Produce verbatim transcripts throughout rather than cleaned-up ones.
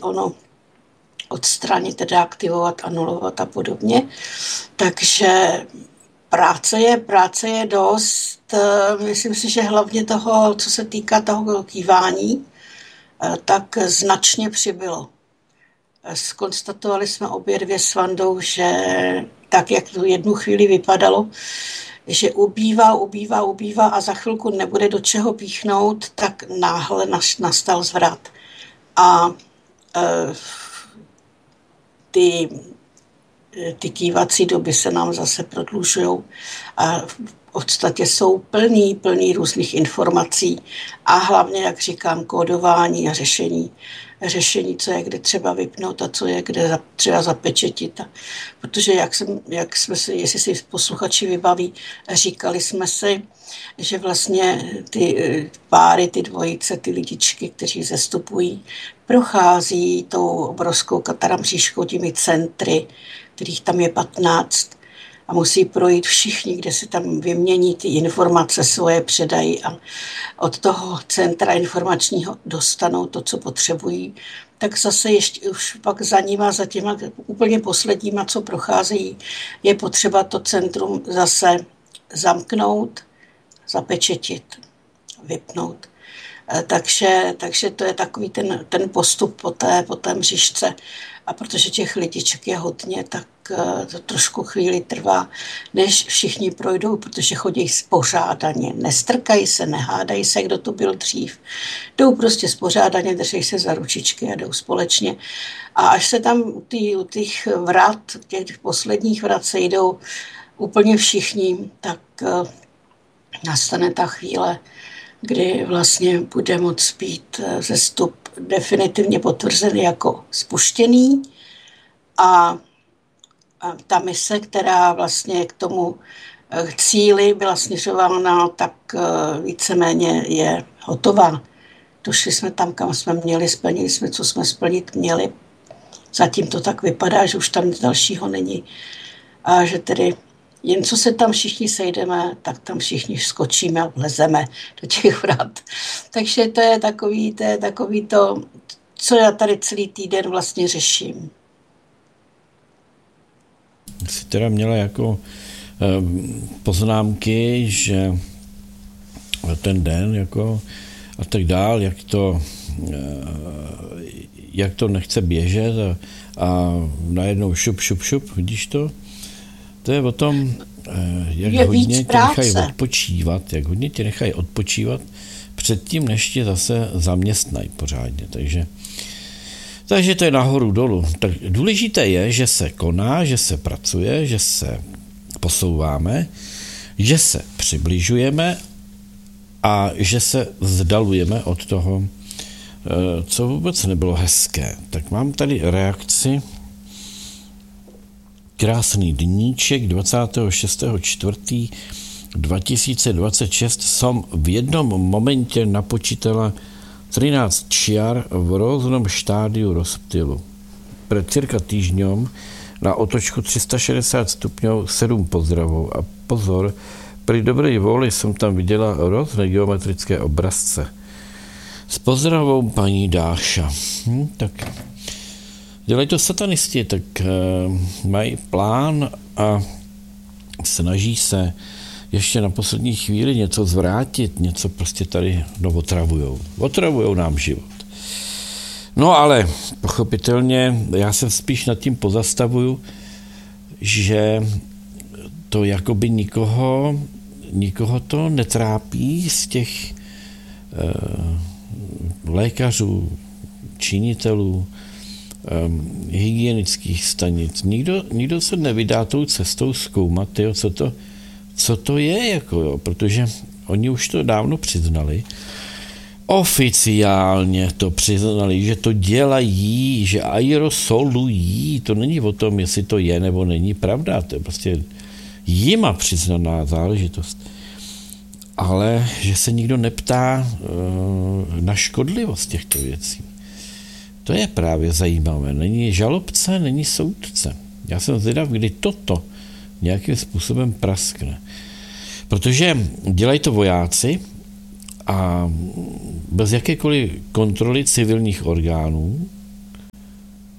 ono odstranit, deaktivovat, anulovat a podobně. Takže práce je, práce je dost. Myslím si, že hlavně toho, co se týká toho kývání, tak značně přibylo. Zkonstatovali jsme obě dvě s Vandou, že tak, jak to jednu chvíli vypadalo, že ubývá, ubývá, ubývá a za chvilku nebude do čeho píchnout, tak náhle nastal zvrat. A e, ty, ty kývací doby se nám zase prodlužují a v podstatě jsou plný, plný různých informací a hlavně, jak říkám, kódování a řešení. řešení, co je kde třeba vypnout a co je kde třeba zapečetit. Protože jak, jsem, jak jsme si, jestli si posluchači vybaví, říkali jsme si, že vlastně ty páry, ty dvojice, ty lidičky, kteří zestupují, prochází tou obrovskou kataramřížkou, těmi centry, kterých tam je patnáct a musí projít všichni, kde si tam vymění ty informace svoje, předají a od toho centra informačního dostanou to, co potřebují, tak zase ještě už pak za nima, za těma úplně posledníma, co procházejí, je potřeba to centrum zase zamknout, zapečetit, vypnout. Takže, takže to je takový ten, ten postup po té, po té mřížce. A protože těch lidiček je hodně, tak to trošku chvíli trvá, než všichni projdou, protože chodí spořádaně. Nestrkají se, nehádají se, kdo to byl dřív. Jdou prostě spořádaně, drží se za ručičky a jdou společně. A až se tam u, tý, u těch vrat, těch posledních vrat se jdou úplně všichni, tak uh, nastane ta chvíle, kdy vlastně bude moct být zestup definitivně potvrzený jako spuštěný a ta mise, která vlastně k tomu cíli byla směřována, tak víceméně je hotová. Došli jsme tam, kam jsme měli, splnili jsme, co jsme splnit měli. Zatím to tak vypadá, že už tam nic dalšího není a že tedy jen co se tam všichni sejdeme, tak tam všichni skočíme a vlezeme do těch vrat. Takže to je takový, to je takový to, co já tady celý týden vlastně řeším. Jsi teda měla jako poznámky, že ten den jako a tak dál, jak to, jak to nechce běžet a, a najednou šup, šup, šup, vidíš to? To je o tom, jak je hodně tě nechají odpočívat, jak hodně tě nechají odpočívat předtím, než tě zase zaměstnají pořádně. Takže, takže to je nahoru dolů. Tak důležité je, že se koná, že se pracuje, že se posouváme, že se přibližujeme a že se vzdalujeme od toho, co vůbec nebylo hezké. Tak mám tady reakci. Krásný dníček dvacátého šestého čtvrtého dva tisíce dvacet šest som v jednom momente napočítala třináct čiar v rôznom štádiu rozptylu. Pred cirka týždňom na otočku tři sta šedesát stupňov sedm pozdravov a pozor, pri dobrej vôli som tam viděla rôzne geometrické obrazce. S pozdravou paní Dáša. Hm, tak dělají to satanisti, tak uh, mají plán a snaží se ještě na poslední chvíli něco zvrátit, něco prostě tady no, otravujou. Otravujou nám život. No ale pochopitelně já se spíš nad tím pozastavuju, že to jakoby nikoho, nikoho to netrápí z těch uh, lékařů, činitelů, um, hygienických stanic. Nikdo, nikdo se nevydá tou cestou zkoumat, tyjo, co, to, co to je, jako, jo, protože oni už to dávno přiznali. Oficiálně to přiznali, že to dělají, že aerosolují. To není o tom, jestli to je nebo není pravda. To je prostě jima přiznaná záležitost. Ale že se nikdo neptá uh, na škodlivost těchto věcí. To je právě zajímavé. Není žalobce, není soudce. Já jsem zvědav, kdy toto nějakým způsobem praskne. Protože dělají to vojáci a bez jakékoliv kontroly civilních orgánů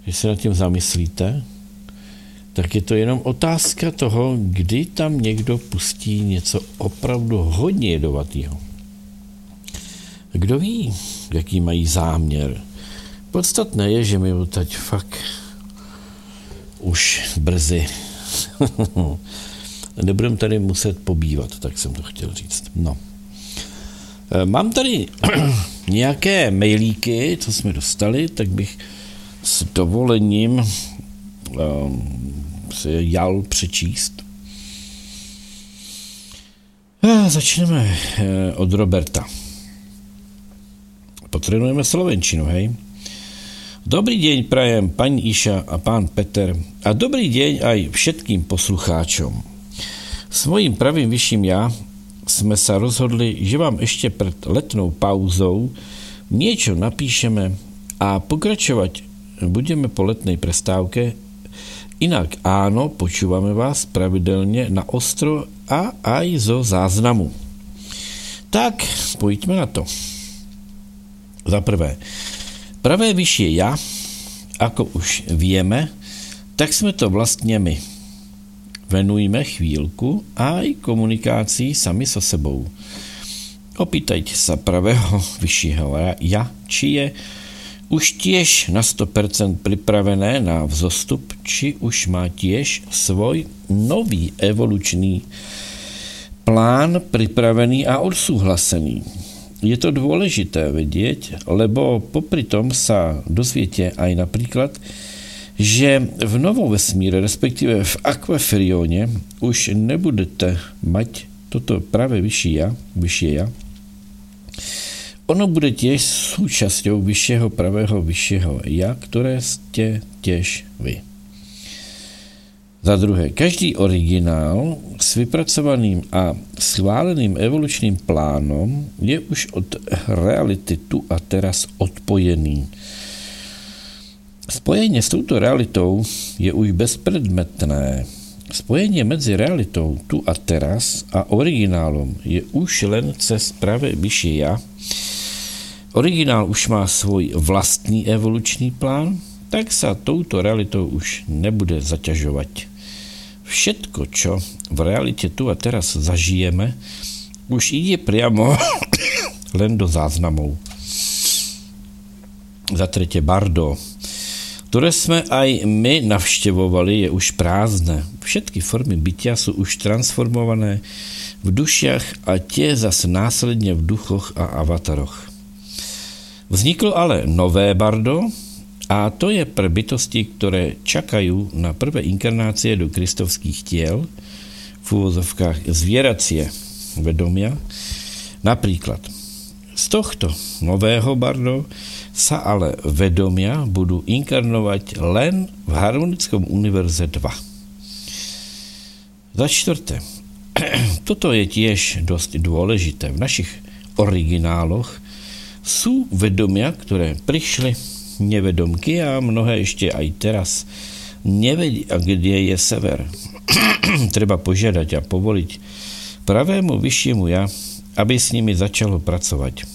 když se nad tím zamyslíte, tak je to jenom otázka toho, kdy tam někdo pustí něco opravdu hodně jedovatého. Kdo ví, jaký mají záměr. Podstatné je, že my teď fakt už brzy nebudeme tady muset pobývat, tak jsem to chtěl říct. No. Mám tady nějaké mailíky, co jsme dostali, tak bych s dovolením um, se jal přečíst. Začneme od Roberta. Potřebujeme slovenčinu, hej? Dobrý deň prajem paní Iša a pán Peter a dobrý deň aj všetkým poslucháčom. Svojím pravým vyšším ja sme sa rozhodli, že vám ešte pred letnou pauzou niečo napíšeme a pokračovať budeme po letnej prestávke. Inak áno, počúvame vás pravidelne na ostro a aj zo záznamu. Tak, pojďme na to. Za prvé, pravé vyššie ja, ako už vieme, tak sme to vlastne my. Venujme chvíľku aj komunikácii sami so sebou. Opýtajte sa pravého vyššieho ja, či je už tiež na sto percent pripravené na vzostup, či už má tiež svoj nový evolučný plán pripravený a odsúhlasený. Je to dôležité vedieť, lebo popri tom sa dozviete aj napríklad, že v novom vesmíre, respektíve v Aquaferione, už nebudete mať toto pravé vyššie ja, vyššie ja. Ono bude tiež súčasťou vyššieho pravého vyššieho ja, ktoré ste tiež vy. Za druhé, každý originál s vypracovaným a schváleným evolučným plánom je už od reality tu a teraz odpojený. Spojenie s touto realitou je už bezpredmetné. Spojenie medzi realitou tu a teraz a originálom je už len cez pravé vyššie ja. Originál už má svoj vlastný evolučný plán, tak sa touto realitou už nebude zaťažovať. Všetko, čo v realite tu a teraz zažijeme, už ide priamo len do záznamov. Za tretie, Bardo, ktoré sme aj my navštevovali, je už prázdne. Všetky formy bytia sú už transformované v dušiach a tie zase následne v duchoch a avataroch. Vzniklo ale nové Bardo a to je pre bytosti, ktoré čakajú na prvé inkarnácie do kristovských tiel, v úvozovkách zvieracie vedomia. Napríklad z tohto nového Bardo sa ale vedomia budú inkarnovať len v harmonickom univerze dva. Za štvrté, toto je tiež dosť dôležité. V našich origináloch sú vedomia, ktoré prišli nevedomky a mnohé ešte aj teraz nevedia, kde je sever. Treba požiadať a povoliť pravému vyššiemu ja, aby s nimi začalo pracovať.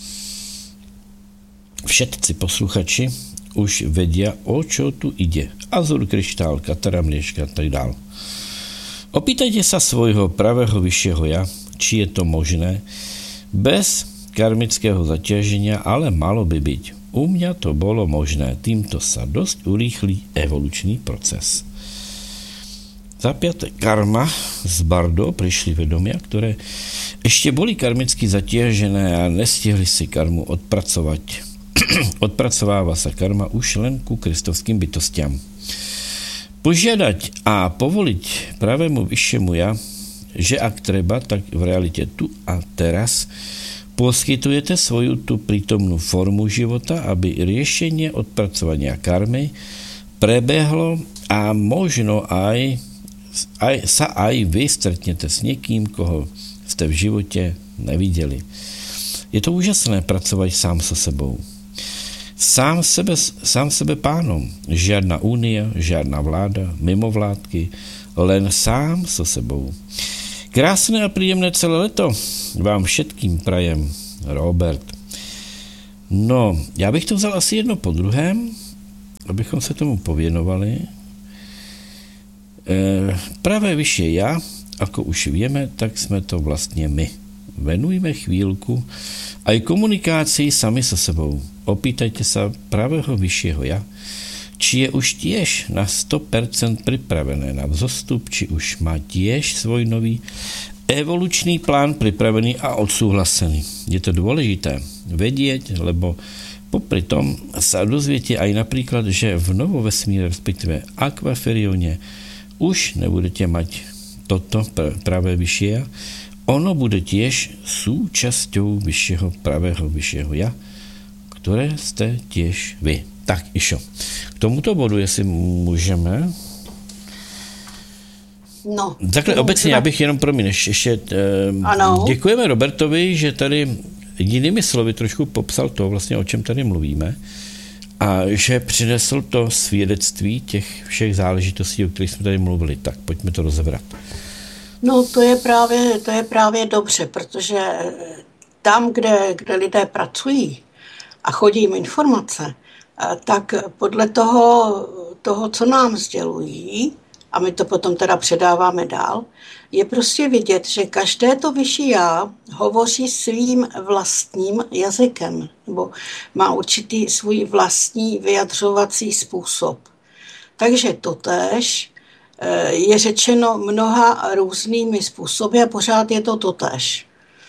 Všetci posluchači už vedia, o čo tu ide. Azur, kryštál, katara, mliečka a tak dál. Opýtajte sa svojho pravého vyššieho ja, či je to možné, bez karmického zaťaženia, ale malo by byť. U mňa to bolo možné. Týmto sa dosť urýchli evolučný proces. Za piate, karma z Bardo prišli vedomia, ktoré ešte boli karmicky zaťažené a nestihli si karmu odpracovať. Odpracováva sa karma už len ku kristovským bytostiam. Požiadať a povoliť pravému vyššiemu ja, že ak treba, tak v realite tu a teraz poskytujete svoju tu prítomnú formu života, aby riešenie odpracovania karmy prebehlo a možno aj, aj sa aj vy stretnete s niekým, koho ste v živote nevideli. Je to úžasné pracovať sám so sebou. Sám sebe, sám sebe pánom. Žiadna únia, žiadna vláda, mimovládky, len sám so sebou. Krásne a príjemné celé leto vám všetkým prajem, Robert. No, já bych to vzal asi jedno po druhém. abychom se tomu pověnovali. E, pravé vyššie já, ako už vieme, tak sme to vlastne my. Venujme chvíľku aj komunikácii sami so sebou. Opýtajte sa pravého vyššieho ja, či je už tiež na sto percent pripravené na vzostup, či už má tiež svoj nový evolučný plán pripravený a odsúhlasený. Je to dôležité vedieť, lebo popri tom sa dozviete aj napríklad, že v novovesmíre, respektíve akvaferióne, už nebudete mať toto pravé vyššie ja. Ono bude tiež súčasťou vyššieho pravého vyššieho ja, ktoré ste tiež vy. Tak, Išo, k tomuto bodu, jestli můžeme... No. Takhle no, obecně, já bych jenom promiň, ještě eh, děkujeme Robertovi, že tady jinými slovy trošku popsal to, vlastně o čem tady mluvíme, a že přinesl to svědectví těch všech záležitostí, o kterých jsme tady mluvili. Tak pojďme to rozebrat. No to je právě, to je právě dobře, protože tam, kde, kde lidé pracují a chodí jim informace, tak podle toho, toho, co nám sdělují, a my to potom teda předáváme dál, je prostě vidět, že každé to vyšší já hovoří svým vlastním jazykem, nebo má určitý svůj vlastní vyjadřovací způsob. Takže totéž je řečeno mnoha různými způsoby a pořád je to totéž.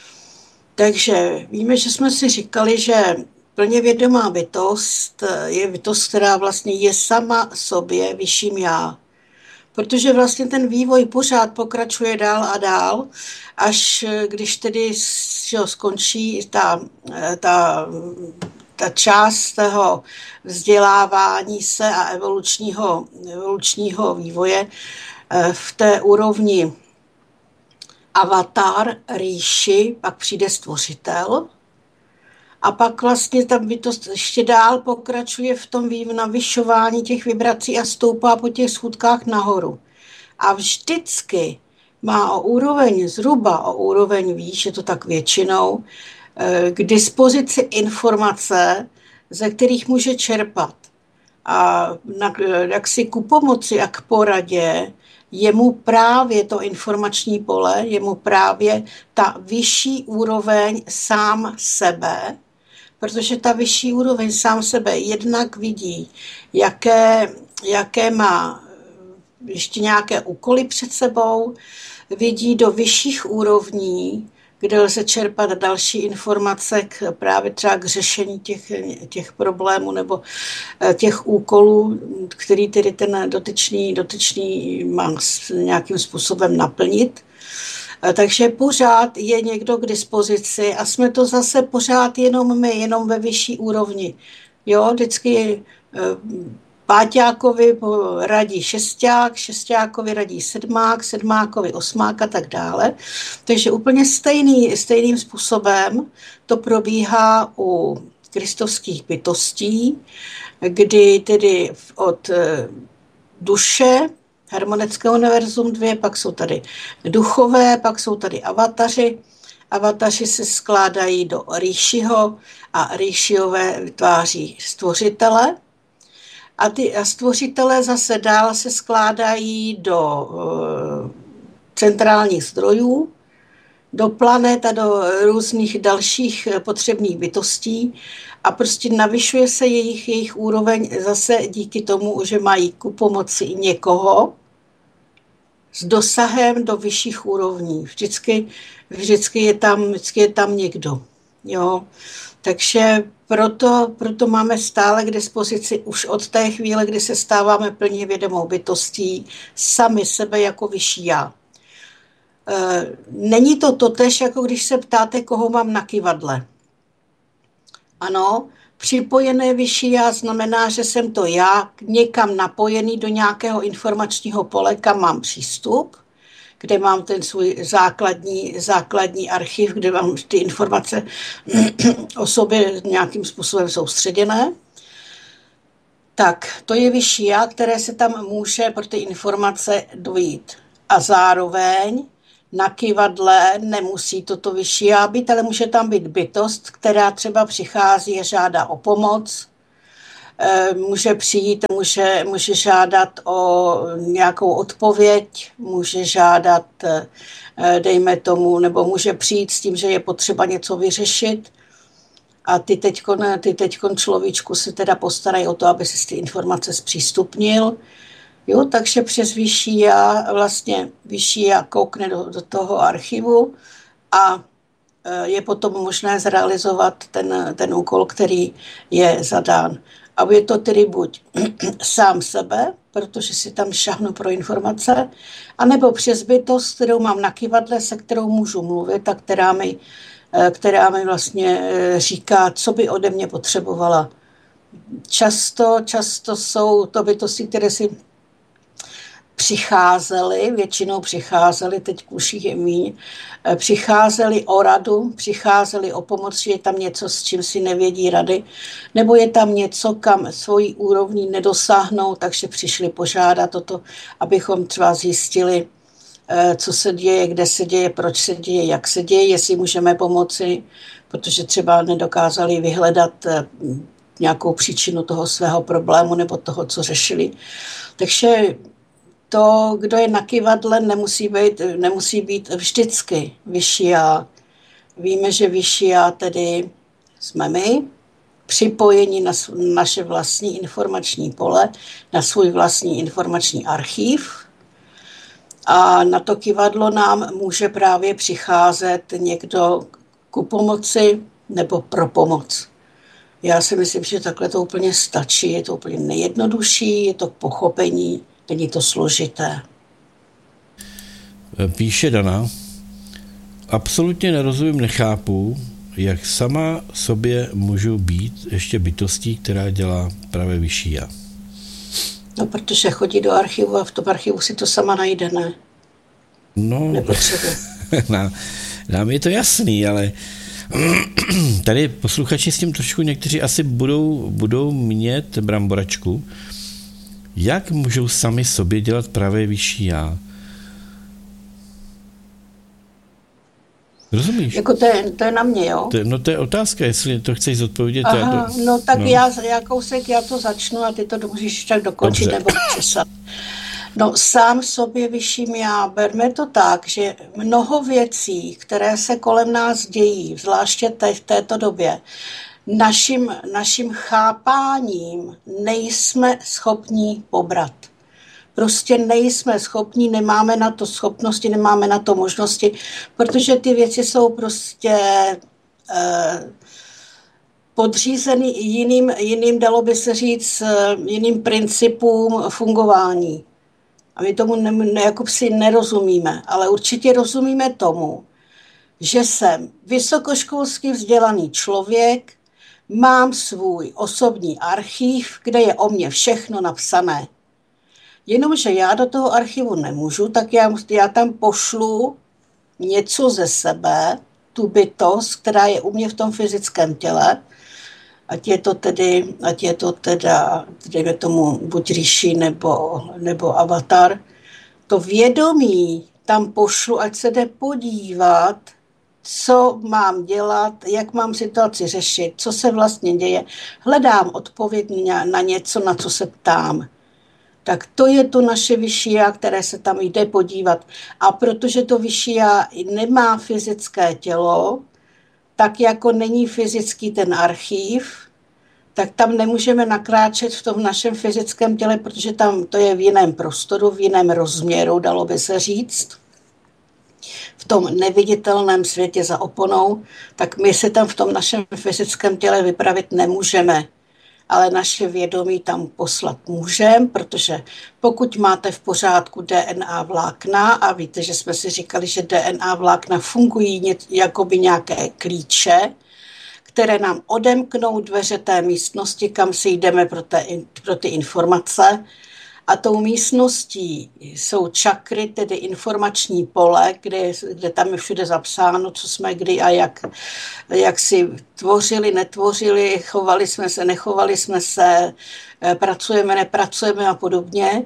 Takže víme, že jsme si říkali, že plně vědomá bytost je bytost, která vlastně je sama sobě vyšším já. Protože vlastně ten vývoj pořád pokračuje dál a dál, až když tedy že skončí ta, ta, ta část toho vzdělávání se a evolučního, evolučního vývoje v té úrovni avatar, rýši, pak přijde stvořitel. A pak vlastně ta bytost ještě dál pokračuje v tom navyšování těch vibrací a stoupá po těch schůdkách nahoru. A vždycky má o úroveň, zhruba o úroveň výš, je to tak většinou, k dispozici informace, ze kterých může čerpat. A na, jak si ku pomoci a k poradě je mu právě to informační pole, je mu právě ta vyšší úroveň sám sebe, protože ta vyšší úroveň sám sebe jednak vidí, jaké, jaké má ještě nějaké úkoly před sebou, vidí do vyšších úrovní, kde lze čerpat další informace k, právě třeba k řešení těch, těch problémů nebo těch úkolů, který tedy ten dotyčný, dotyčný má nějakým způsobem naplnit. Takže pořád je někdo k dispozici a jsme to zase pořád jenom my, jenom ve vyšší úrovni. Jo, vždycky páťákovi radí šesták, šestákovi radí sedmák, sedmákovi osmák a tak dále. Takže úplně stejný, stejným způsobem to probíhá u kristovských bytostí, kdy tedy od duše harmonické univerzum dvě, pak jsou tady duchové, pak jsou tady avataři. Avataři se skládají do rýšiho a rýšiové vytváří stvořitele. A ty stvořitelé zase dál se skládají do uh, centrálních zdrojů, do planet a do různých dalších potřebných bytostí a prostě navyšuje se jejich, jejich úroveň zase díky tomu, že mají ku pomoci někoho s dosahem do vyšších úrovní. Vždycky, vždycky, je, tam, vždycky je tam někdo. Jo? Takže proto, proto máme stále k dispozici už od té chvíle, kdy se stáváme plně vědomou bytostí, sami sebe jako vyšší já. E, není to totéž, jako když se ptáte, koho mám na kyvadle. Ano, připojené vyšší já znamená, že jsem to já někam napojený do nějakého informačního pole, kam mám přístup, kde mám ten svůj základní, základní archiv, kde mám ty informace o sobě nějakým způsobem soustředěné. Tak to je vyšší já, které se tam může pro ty informace dojít. A zároveň na kyvadle nemusí toto vyšší já být, ale může tam být bytost, která třeba přichází a žádá o pomoc, může přijít, může, může žádat o nějakou odpověď, může žádat, dejme tomu, nebo může přijít s tím, že je potřeba něco vyřešit. A ty teďkon, ty teďkon človíčku se teda postarají o to, aby si ty informace zpřístupnil. Jo, takže přes vyšší já, vlastně vyšší já koukne do, do toho archivu a je potom možné zrealizovat ten, ten úkol, který je zadán. A je to tedy buď sám sebe, protože si tam šahnu pro informace, anebo přes bytost, kterou mám na kyvadle, se kterou můžu mluvit a která mi, která mi vlastně říká, co by ode mě potřebovala. Často, často jsou to bytosti, které si přicházeli, většinou přicházeli, teď kuších je míň, přicházeli o radu, přicházeli o pomoc, že je tam něco, s čím si nevědí rady, nebo je tam něco, kam svojí úrovní nedosáhnou, takže přišli požádat o to, abychom třeba zjistili, co se děje, kde se děje, proč se děje, jak se děje, jestli můžeme pomoci, protože třeba nedokázali vyhledat nějakou příčinu toho svého problému nebo toho, co řešili. Takže to, kdo je na kyvadle, nemusí být, nemusí být vždycky vyšší já. Víme, že vyšší já tedy jsme my, připojení na naše vlastní informační pole, na svůj vlastní informační archív. A na to kyvadlo nám může právě přicházet někdo ku pomoci nebo pro pomoc. Já si myslím, že takhle to úplně stačí, je to úplně nejjednodušší, je to k pochopení, není to složité. Píše Dana, absolutně nerozumím, nechápu, jak sama sobě můžu být ještě bytostí, která dělá právě vyšší já. No, protože chodí do archivu a v tom archivu si to sama najde, ne? No, nepotřebuje. nám, nám je to jasný, ale tady posluchači s tím trošku někteří asi budou, budou mít bramboračku. Jak můžou sami sobě dělat právě vyšší já? Rozumíš? Jako to je, to je na mě, jo? To, no to je otázka, jestli to chceš zodpovědět. Aha, já to, no tak no. já, já kousek, já to začnu a ty to můžeš tak dokončit. Dobře. Nebo česat. No sám sobě vyšším já, berme to tak, že mnoho věcí, které se kolem nás dějí, zvláště teď v této době, naším, naším chápáním nejsme schopní pobrat. Prostě nejsme schopní, nemáme na to schopnosti, nemáme na to možnosti, protože ty věci jsou prostě eh, podřízeny jiným, jiným, dalo by se říct, jiným principům fungování. A my tomu ne, ne, jako si nerozumíme, ale určitě rozumíme tomu, že jsem vysokoškolsky vzdělaný člověk, mám svůj osobní archív, kde je o mně všechno napsané. Jenomže já do toho archivu nemůžu, tak já, já tam pošlu něco ze sebe, tu bytost, která je u mě v tom fyzickém těle, ať je to tedy, ať je to teda, dejme tomu, buď Rishi nebo, nebo avatar, to vědomí tam pošlu, ať se jde podívat, co mám dělat, jak mám situaci řešit, co se vlastně děje. Hledám odpověď na něco, na co se ptám. Tak to je to naše vyšší já, které se tam jde podívat. A protože to vyšší já nemá fyzické tělo, tak jako není fyzický ten archív, tak tam nemůžeme nakráčet v tom našem fyzickém těle, protože tam to je v jiném prostoru, v jiném rozměru, dalo by se říct. V tom neviditelném světě za oponou, tak my se tam v tom našem fyzickém těle vypravit nemůžeme. Ale naše vědomí tam poslat můžeme, protože pokud máte v pořádku D N A vlákna, a víte, že jsme si říkali, že D N A vlákna fungují jakoby nějaké klíče, které nám odemknou dveře té místnosti, kam si jdeme pro, té, pro ty informace. A tou místností jsou čakry, tedy informační pole, kde, kde tam je všude zapsáno, co jsme kdy a jak, jak si tvořili, netvořili, chovali jsme se, nechovali jsme se, pracujeme, nepracujeme a podobně.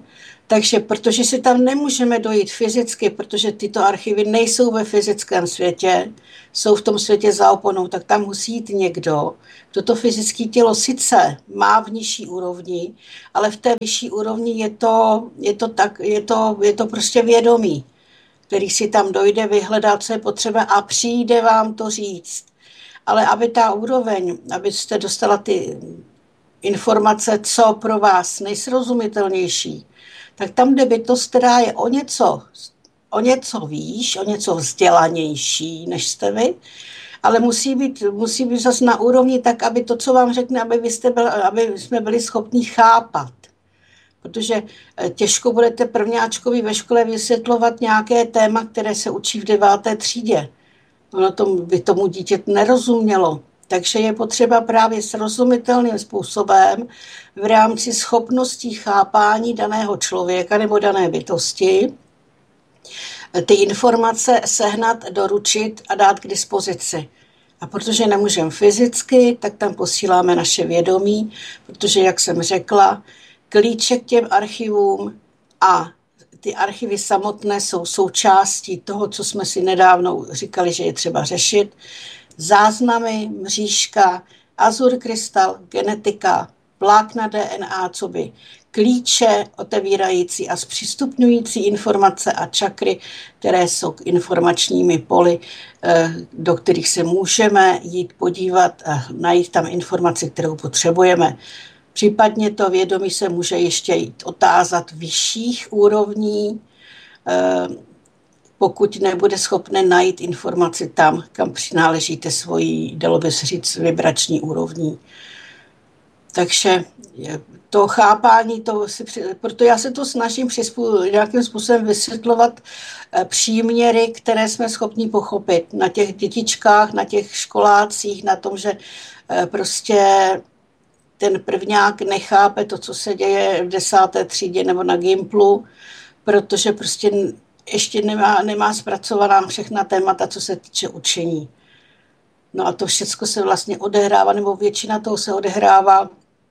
Takže protože si tam nemůžeme dojít fyzicky, protože tyto archivy nejsou ve fyzickém světě, jsou v tom světě za oponou, tak tam musí jít někdo, kdo to fyzické tělo sice má v nižší úrovni, ale v té vyšší úrovni je to, je to, tak, je to, je to prostě vědomí, který si tam dojde, vyhledat, co je potřeba a přijde vám to říct. Ale aby ta úroveň, abyste dostala ty informace, co pro vás nejsrozumitelnější, tak tam jde bytost, která je o něco, o něco výš, o něco vzdělanější, než jste vy, ale musí být, musí být zase na úrovni tak, aby to, co vám řekne, aby, vy jste byl, aby jsme byli schopni chápat. Protože těžko budete prvňáčkovi ve škole vysvětlovat nějaké téma, které se učí v deváté třídě. Ono tomu, by tomu dítě nerozumělo. Takže je potřeba právě srozumitelným způsobem v rámci schopností chápání daného člověka nebo dané bytosti ty informace sehnat, doručit a dát k dispozici. A protože nemůžeme fyzicky, tak tam posíláme naše vědomí, protože, jak jsem řekla, klíče k těm archivům a ty archivy samotné jsou součástí toho, co jsme si nedávno říkali, že je třeba řešit. Záznamy, mřížka, azur krystal, genetika, vlákna D N A, co by klíče otevírající a zpřístupňující informace a čakry, které jsou informačními poli, do kterých se můžeme jít podívat a najít tam informaci, kterou potřebujeme. Případně to vědomí se může ještě jít otázat vyšších úrovní, pokud nebude schopné najít informaci tam, kam přináležíte svoji, dalo by se říct, vibrační úrovní. Takže to chápání, to si, proto já se to snažím přispů, nějakým způsobem vysvětlovat příměry, které jsme schopni pochopit na těch dětičkách, na těch školácích, na tom, že prostě ten prvňák nechápe to, co se děje v desáté třídě nebo na Gimplu, protože prostě ještě nemá, nemá zpracovaná všechna témata, co se týče učení. No a to všechno se vlastně odehrává, nebo většina toho se odehrává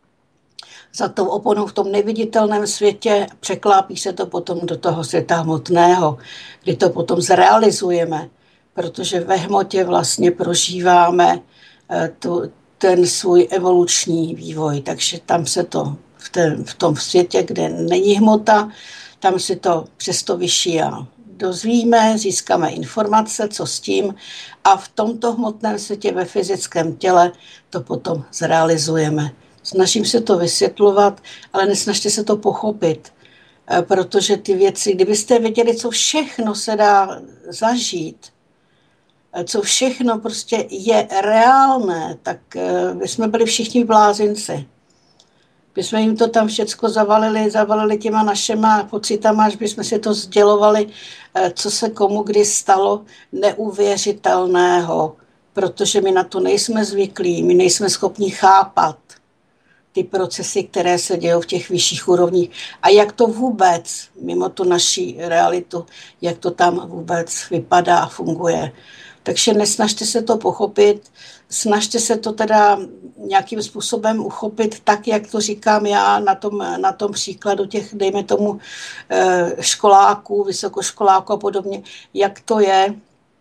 za tou oponou v tom neviditelném světě, překlápí se to potom do toho světa hmotného, kdy to potom zrealizujeme, protože ve hmotě vlastně prožíváme tu, ten svůj evoluční vývoj, takže tam se to v, ten, v tom světě, kde není hmota, tam si to přes to vyšší já dozvíme, získáme informace, co s tím a v tomto hmotném světě ve fyzickém těle to potom zrealizujeme. Snažím se to vysvětlovat, ale nesnažte se to pochopit, protože ty věci, kdybyste věděli, co všechno se dá zažít, co všechno prostě je reálné, tak bychom byli všichni blázinci. Bychom jim to tam všecko zavalili, zavalili těma našima pocitama, až bychom si to sdělovali, co se komu kdy stalo neuvěřitelného, protože my na to nejsme zvyklí, my nejsme schopni chápat ty procesy, které se dějí v těch vyšších úrovních a jak to vůbec, mimo tu naší realitu, jak to tam vůbec vypadá a funguje. Takže nesnažte se to pochopit, snažte se to teda nějakým způsobem uchopit tak, jak to říkám já na tom, na tom příkladu těch, dejme tomu, školáků, vysokoškoláků a podobně, jak to je,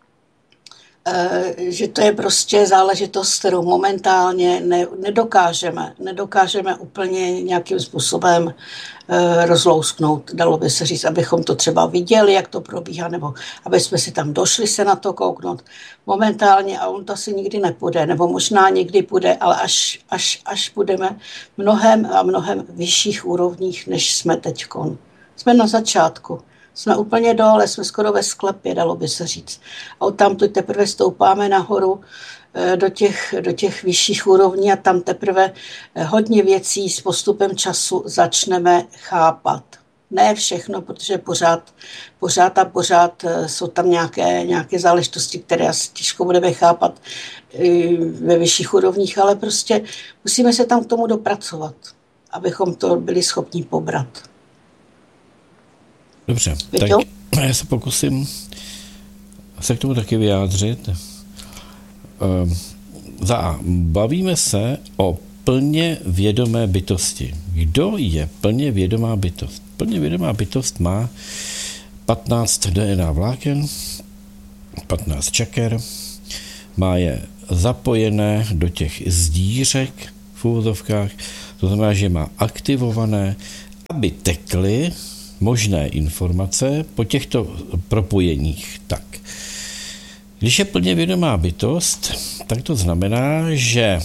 že to je prostě záležitost, kterou momentálně ne, nedokážeme, nedokážeme úplně nějakým způsobem rozlousknout, dalo by se říct, abychom to třeba viděli, jak to probíhá, nebo aby jsme si tam došli se na to kouknout. Momentálně, a on to asi nikdy nepůjde, nebo možná někdy půjde, ale až, až, až budeme mnohem a mnohem vyšších úrovních, než jsme teďkon. Jsme na začátku. Jsme úplně dole, jsme skoro ve sklepě, dalo by se říct. A odtamtud teprve stoupáme nahoru do těch, do těch vyšších úrovní a tam teprve hodně věcí s postupem času začneme chápat. Ne všechno, protože pořád, pořád a pořád jsou tam nějaké, nějaké záležitosti, které asi těžko budeme chápat ve vyšších úrovních, ale prostě musíme se tam k tomu dopracovat, abychom to byli schopni pobrat. Dobře, tak já se pokusím se k tomu taky vyjádřit. Za A. Bavíme se o plně vědomé bytosti. kdo je plně vědomá bytost? Plně vědomá bytost má patnáct D N A vláken, patnáct čaker, má je zapojené do těch zdířek v úvozovkách, to znamená, že má aktivované, aby tekly možné informace po těchto propojeních. Tak, když je plně vědomá bytost, tak to znamená, že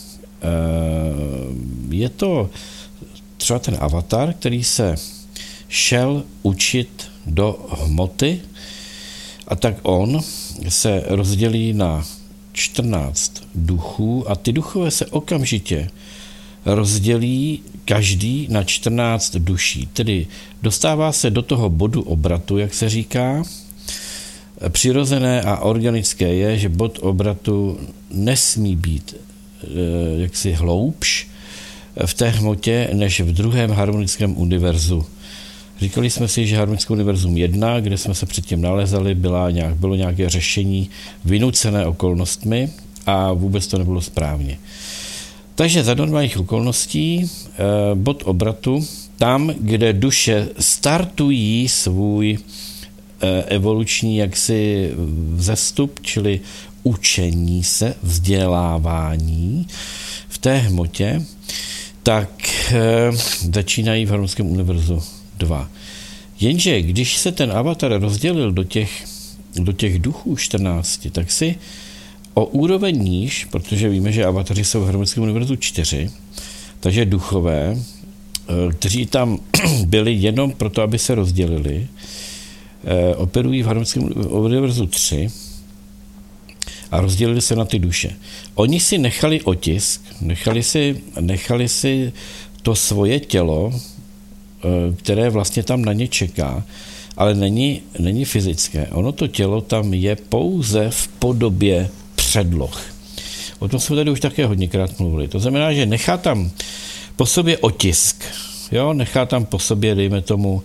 je to třeba ten avatar, který se šel učit do hmoty, a tak on se rozdělí na čtrnáct duchů a ty duchové se okamžitě rozdělí každý na čtrnáct duší. Tedy dostává se do toho bodu obratu, jak se říká. Přirozené a organické je, že bod obratu nesmí být jaksi hloubš v té hmotě, než v druhém harmonickém univerzu. Říkali jsme si, že harmonické univerzum jedna, kde jsme se předtím nalezali, byla nějak, bylo nějaké řešení vynucené okolnostmi a vůbec to nebylo správně. Takže za normálních okolností bod obratu, tam, kde duše startují svůj evoluční jaksi vzestup, čili učení se, vzdělávání v té hmotě, tak začínají v harmonickém univerzu dva. Jenže když se ten avatar rozdělil do těch, do těch duchů čtrnácti, tak si o úroveň níž, protože víme, že avataři jsou v harmonickém univerzu čtyři, takže duchové, kteří tam byli jenom proto, aby se rozdělili, operují v harmonickém univerzu tři a rozdělili se na ty duše. Oni si nechali otisk, nechali si, nechali si to svoje tělo, které vlastně tam na ně čeká, ale není, není fyzické. Ono to tělo tam je pouze v podobě předloh. O tom jsme tady už také hodněkrát mluvili. To znamená, že nechá tam po sobě otisk, jo? Nechá tam po sobě, dejme tomu,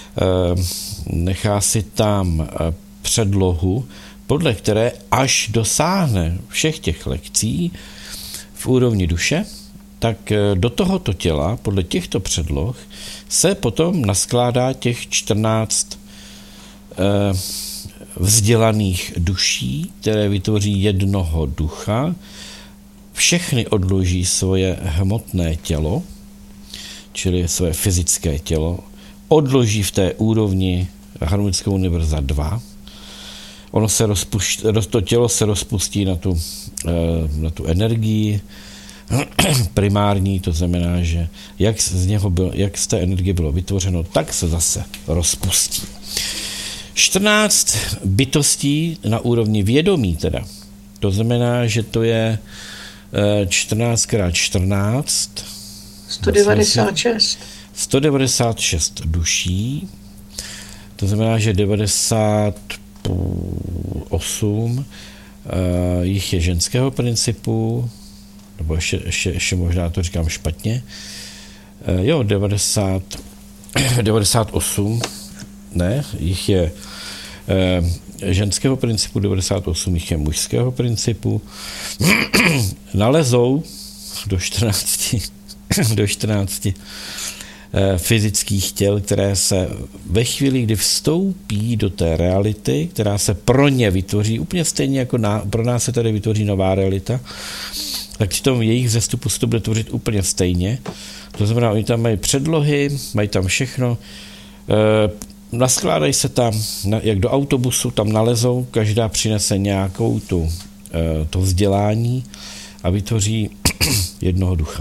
nechá si tam předlohu, podle které až dosáhne všech těch lekcí v úrovni duše, tak do tohoto těla, podle těchto předloh, se potom naskládá těch čtrnáct eh, vzdělaných duší, které vytvoří jednoho ducha. Všechny odloží svoje hmotné tělo, čili své fyzické tělo, odloží v té úrovni harmonického univerza dva. Ono se rozpušť, to tělo se rozpustí na tu, na tu energii primární, to znamená, že jak z, něho bylo, jak z té energie bylo vytvořeno, tak se zase rozpustí. čtrnáct bytostí na úrovni vědomí teda. To znamená, že to je čtrnáct krát čtrnáct. sto devadesát šest. sto devadesát šest duší. To znamená, že devadesát osm uh, jich je ženského principu, nebo ještě, ještě, ještě možná to říkám špatně. Uh, jo, devadesát, devadesát osm, ne, jich je uh, ženského principu, devadesát osm jich je mužského principu. Nalezou do čtrnácti, do čtrnácti fyzických těl, které se ve chvíli, kdy vstoupí do té reality, která se pro ně vytvoří, úplně stejně jako na, pro nás se tady vytvoří nová realita, tak při tom jejich vzestupu se to bude tvořit úplně stejně. To znamená, oni tam mají předlohy, mají tam všechno, e, naskládají se tam, na, jak do autobusu, tam nalezou, každá přinese nějakou tu, e, to vzdělání a vytvoří jednoho ducha.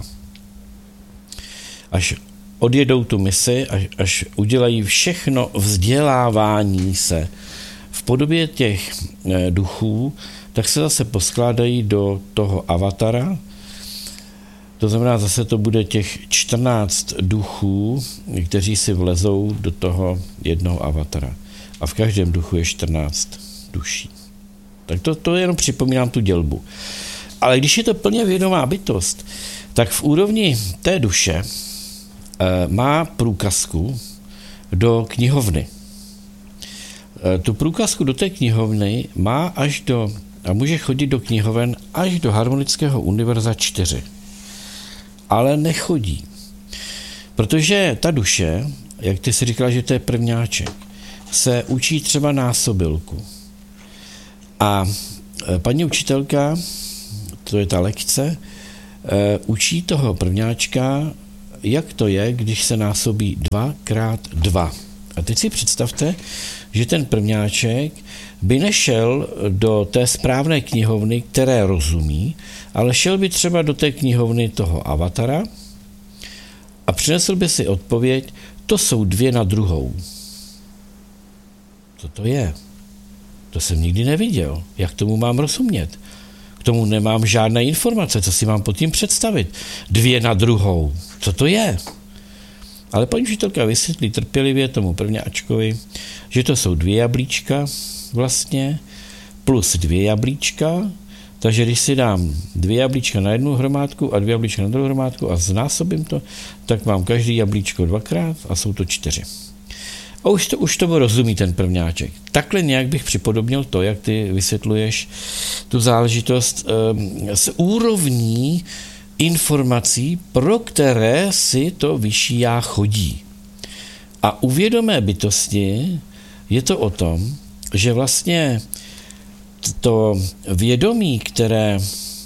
Až odjedou tu misi, až, až udělají všechno vzdělávání se v podobě těch e, duchů, tak se zase poskládají do toho avatara. To znamená, zase to bude těch čtrnáct duchů, kteří si vlezou do toho jednoho avatara. A v každém duchu je čtrnáct duší. Tak to, to jenom připomínám tu dělbu. Ale když je to plně vědomá bytost, tak v úrovni té duše má průkazku do knihovny. Tu průkazku do té knihovny má až do, a může chodit do knihoven až do harmonického univerza čtyři. Ale nechodí. Protože ta duše, jak ty si říkala, že to je prvňáček, se učí třeba násobilku. A paní učitelka, to je ta lekce, učí toho prvňáčka, jak to je, když se násobí dva krát dva. A teď si představte, že ten prvňáček by nešel do té správné knihovny, které rozumí, ale šel by třeba do té knihovny toho avatara a přinesl by si odpověď, to jsou dvě na druhou. Co to je? To jsem nikdy neviděl. Jak tomu mám rozumět? K tomu nemám žádné informace, co si mám pod tím představit. Dvě na druhou. Co to je? Ale paní učitelka vysvětlí trpělivě tomu prvňáčkovi, že to jsou dvě jablíčka vlastně, plus dvě jablíčka, takže když si dám dvě jablíčka na jednu hromádku a dvě jablíčka na druhou hromádku a znásobím to, tak mám každý jablíčko dvakrát a jsou to čtyři. A už to, už to rozumí ten prvňáček. Takhle nějak bych připodobnil to, jak ty vysvětluješ tu záležitost um, s úrovní informací, pro které si to vyšší já chodí. A u vědomé bytosti je to o tom, že vlastně to vědomí, které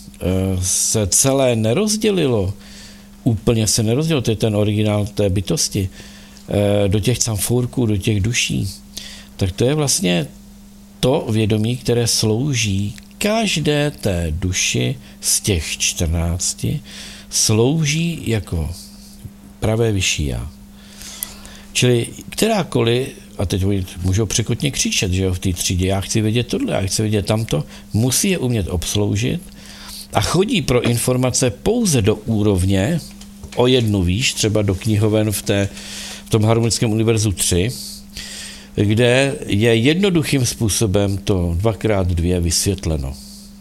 se celé nerozdělilo, úplně se nerozdělilo, to je ten originál té bytosti, do těch camfurků, do těch duší, tak to je vlastně to vědomí, které slouží každé té duši z těch čtrnácti, slouží jako pravé vyšší já. Čili kterákoliv, a teď můžou překotně křičet, že jo, v té třídě, já chci vědět tohle, já chci vědět tamto, musí je umět obsloužit a chodí pro informace pouze do úrovně, o jednu výš, třeba do knihoven v, té, v tom harmonickém univerzu tři, kde je jednoduchým způsobem to dvakrát dvě vysvětleno.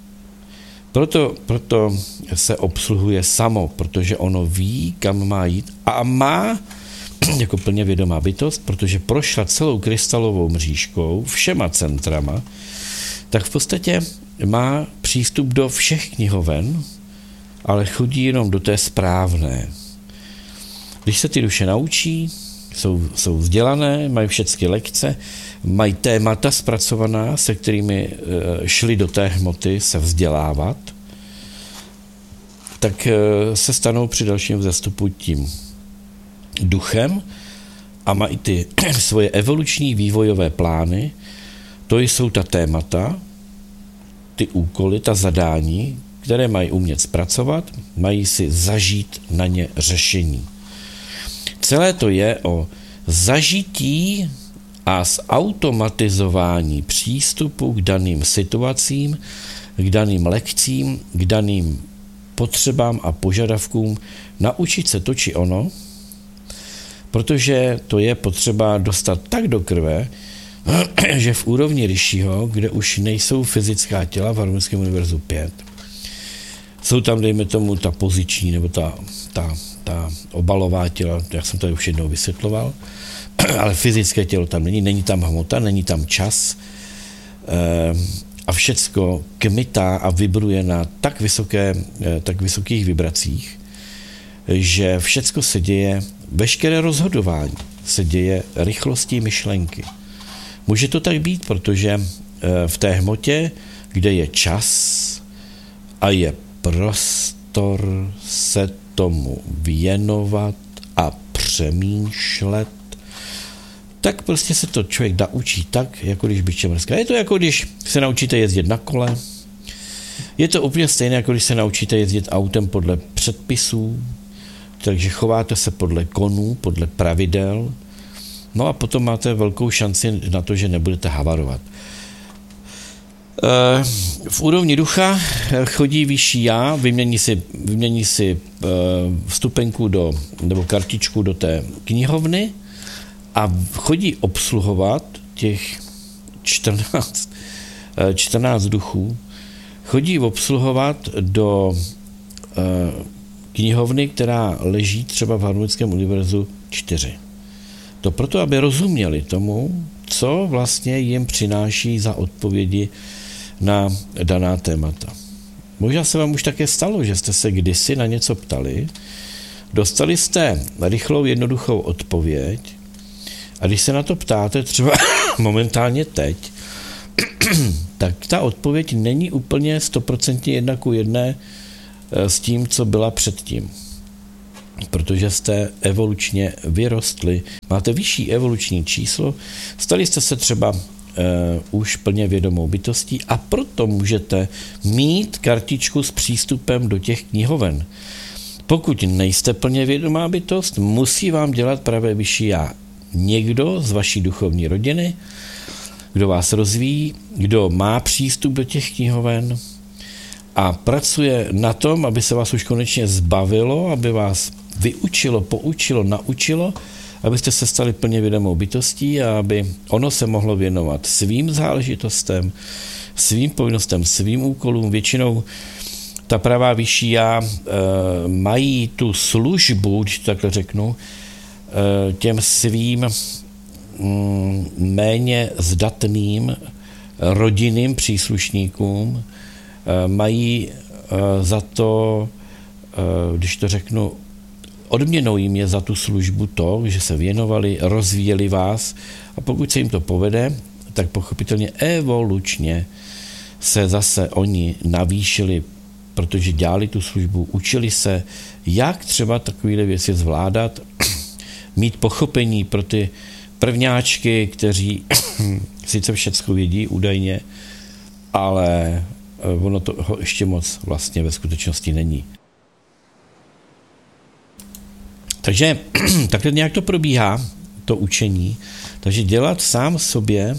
Proto, proto se obsluhuje samo, protože ono ví, kam má jít a má jako plně vědomá bytost, protože prošla celou krystalovou mřížkou, všema centrama, tak v podstatě má přístup do všech knihoven, ale chodí jenom do té správné. Když se ty duše naučí, jsou, jsou vzdělané, mají všechny lekce, mají témata zpracovaná, se kterými e, šli do té hmoty se vzdělávat, tak e, se stanou při dalším vzestupu tím duchem a mají ty svoje evoluční vývojové plány. To jsou ta témata, ty úkoly, ta zadání, které mají umět zpracovat, mají si zažít na ně řešení. Celé to je o zažití a zautomatizování přístupu k daným situacím, k daným lekcím, k daným potřebám a požadavkům, naučit se to či ono, protože to je potřeba dostat tak do krve, že v úrovni Rishiho, kde už nejsou fyzická těla v harmonickém univerzu pět, jsou tam, dejme tomu, ta poziční nebo ta, ta, ta obalová těla, jak jsem to už jednou vysvětloval, ale fyzické tělo tam není, není tam hmota, není tam čas a všecko kmitá a vibruje na tak, vysoké, tak vysokých vibracích, že všecko se děje, veškeré rozhodování se děje rychlostí myšlenky. Může to tak být, protože v té hmotě, kde je čas a je prostor se tomu věnovat a přemýšlet, tak prostě se to člověk naučí tak, jako když by čemrská. Je to jako když se naučíte jezdit na kole, je to úplně stejné, jako když se naučíte jezdit autem podle předpisů, takže chováte se podle konů, podle pravidel, no a potom máte velkou šanci na to, že nebudete havarovat. V úrovni ducha chodí vyšší já, vymění si, vymění si vstupenku do, nebo kartičku do té knihovny a chodí obsluhovat těch čtrnáct, čtrnáct duchů, chodí obsluhovat do knihovny, která leží třeba v harmonickém univerzu čtyři. To proto, aby rozuměli tomu, co vlastně jim přináší za odpovědi na daná témata. Možná se vám už také stalo, že jste se kdysi na něco ptali dostali jste rychlou, jednoduchou odpověď a když se na to ptáte třeba momentálně teď, tak ta odpověď není úplně stoprocentně jedna ku jedné s tím, co byla předtím. Protože jste evolučně vyrostli, máte vyšší evoluční číslo, stali jste se třeba uh, už plně vědomou bytostí a proto můžete mít kartičku s přístupem do těch knihoven. Pokud nejste plně vědomá bytost, musí vám dělat pravé vyšší já. Někdo z vaší duchovní rodiny, kdo vás rozvíjí, kdo má přístup do těch knihoven a pracuje na tom, aby se vás už konečně zbavilo, aby vás vyučilo, poučilo, naučilo, abyste se stali plně vědomou bytostí a aby ono se mohlo věnovat svým záležitostem, svým povinnostem, svým úkolům. Většinou ta pravá vyšší já e, mají tu službu, když to takhle řeknu, e, těm svým mm, méně zdatným rodinným příslušníkům, e, mají e, za to, e, když to řeknu, odměnou jim je za tu službu to, že se věnovali, rozvíjeli vás a pokud se jim to povede, tak pochopitelně evolučně se zase oni navýšili, protože dělali tu službu, učili se, jak třeba takovéhle věci zvládat, mít pochopení pro ty prvňáčky, kteří sice všecko vědí údajně, ale ono to ještě moc vlastně ve skutečnosti není. Takže takhle nějak to probíhá, to učení. Takže dělat sám sobě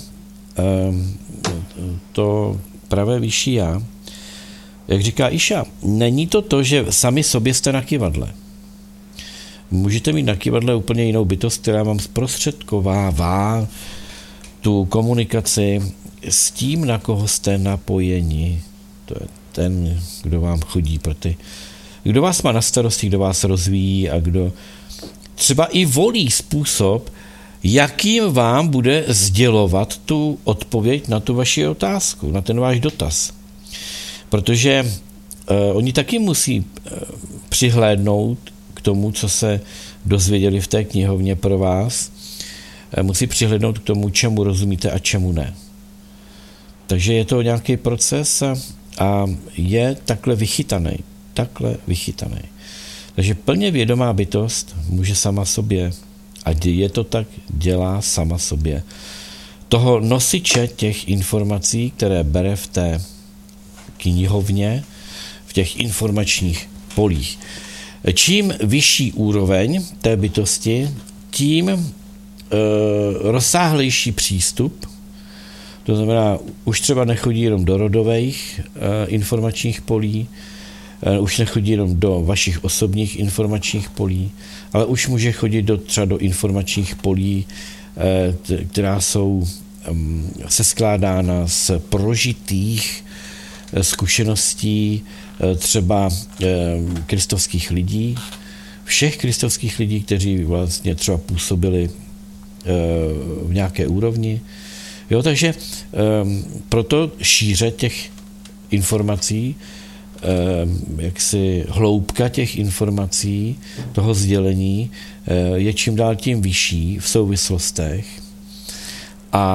to pravé vyšší já. Jak říká Iša, není to to, že sami sobě jste na kyvadle. Můžete mít na kyvadle úplně jinou bytost, která vám zprostředkovává tu komunikaci s tím, na koho jste napojeni. To je ten, kdo vám chodí pro ty, kdo vás má na starosti, kdo vás rozvíjí a kdo třeba i volí způsob, jakým vám bude sdělovat tu odpověď na tu vaši otázku, na ten váš dotaz. Protože uh, oni taky musí uh, přihlédnout k tomu, co se dozvěděli v té knihovně pro vás. Uh, musí přihlédnout k tomu, čemu rozumíte a čemu ne. Takže je to nějaký proces a, a je takhle vychytaný. Takhle vychytaný. Takže plně vědomá bytost může sama sobě, a je to tak, dělá sama sobě, toho nosiče těch informací, které bere v té knihovně, v těch informačních polích. Čím vyšší úroveň té bytosti, tím e, rozsáhlejší přístup, to znamená, už třeba nechodí jenom do rodových e, informačních polí, e, už nechodí jenom do vašich osobních informačních polí, ale už může chodit do, třeba do informačních polí, e, t, která jsou e, seskládána z prožitých zkušeností třeba kristovských lidí, všech kristovských lidí, kteří vlastně třeba působili v nějaké úrovni. Jo, takže proto šíře těch informací, jaksi hloubka těch informací, toho sdělení je čím dál tím vyšší v souvislostech a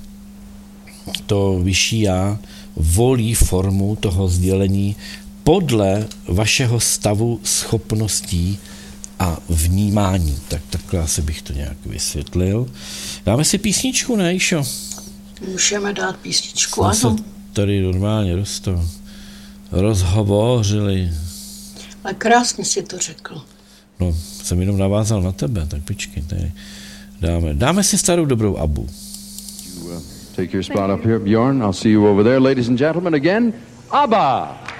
to vyšší já volí formu toho sdělení podle vašeho stavu schopností a vnímání. Tak takhle asi bych to nějak vysvětlil. Dáme si písničku, ne, Išo? Můžeme dát písničku, Jsme ano. se tady normálně rosto rozhovořili. Ale krásně si to řekl. No, jsem jenom navázal na tebe, tak počkej, tady dáme. Dáme si starou dobrou Abu. Take your spot up here, Bjorn. I'll see you over there. Ladies and gentlemen, again, ABBA!